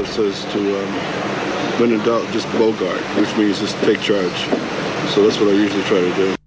says to, when in doubt, just bogart, which means just take charge. So that's what I usually try to do.